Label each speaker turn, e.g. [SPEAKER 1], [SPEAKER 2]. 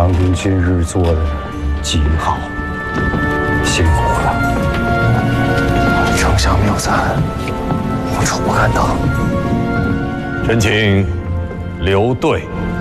[SPEAKER 1] 将军今日做的极好，辛苦了。
[SPEAKER 2] 丞相谬赞，我楚不敢当。
[SPEAKER 3] 臣请留队。